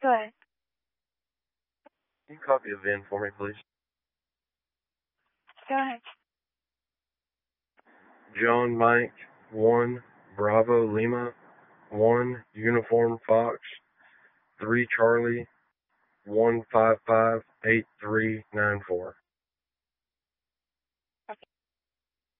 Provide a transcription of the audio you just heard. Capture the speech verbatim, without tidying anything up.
Go ahead. Can you copy a V I N for me, please? Go ahead. John Mike one Bravo Lima one Uniform Fox three Charlie one five five eight three nine four.